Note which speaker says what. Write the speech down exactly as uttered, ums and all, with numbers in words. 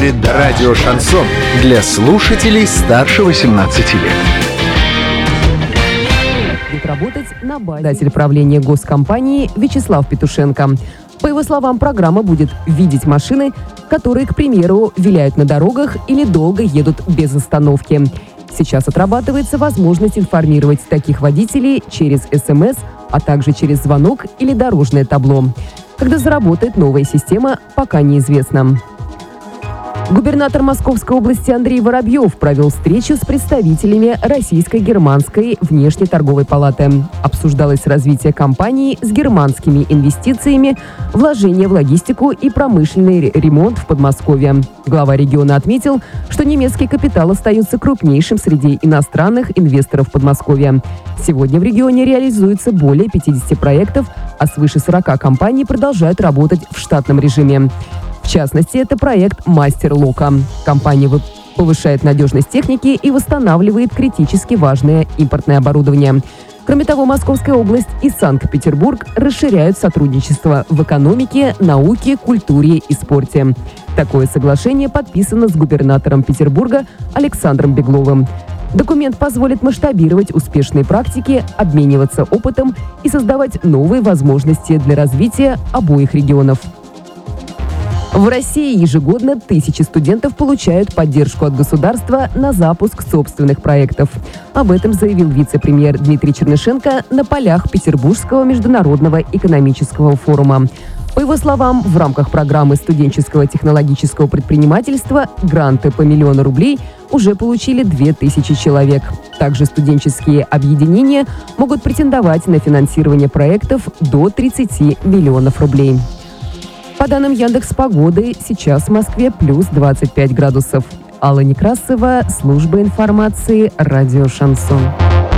Speaker 1: Радио «Шансон» для слушателей старше восемнадцати лет.
Speaker 2: Будет работать на базе председатель правления госкомпании Вячеслав Петушенко. По его словам, программа будет видеть машины, которые, к примеру, виляют на дорогах или долго едут без остановки. Сейчас отрабатывается возможность информировать таких водителей через эс эм эс, а также через звонок или дорожное табло. Когда заработает новая система, пока неизвестно. Губернатор Московской области Андрей Воробьев провел встречу с представителями Российско-германской внешнеторговой палаты. Обсуждалось развитие компании с германскими инвестициями, вложения в логистику и промышленный ремонт в Подмосковье. Глава региона отметил, что немецкий капитал остается крупнейшим среди иностранных инвесторов Подмосковья. Сегодня в регионе реализуется более пятидесяти проектов, а свыше сорока компаний продолжают работать в штатном режиме. В частности, это проект «Мастер Лока». Компания повышает надежность техники и восстанавливает критически важное импортное оборудование. Кроме того, Московская область и Санкт-Петербург расширяют сотрудничество в экономике, науке, культуре и спорте. Такое соглашение подписано с губернатором Петербурга Александром Бегловым. Документ позволит масштабировать успешные практики, обмениваться опытом и создавать новые возможности для развития обоих регионов. В России ежегодно тысячи студентов получают поддержку от государства на запуск собственных проектов. Об этом заявил вице-премьер Дмитрий Чернышенко на полях Петербургского международного экономического форума. По его словам, в рамках программы студенческого технологического предпринимательства гранты по миллиону рублей уже получили две тысячи человек. Также студенческие объединения могут претендовать на финансирование проектов до тридцати миллионов рублей. По данным Яндекс.Погоды, сейчас в Москве плюс двадцать пять градусов. Алла Некрасова, служба информации, радио «Шансон».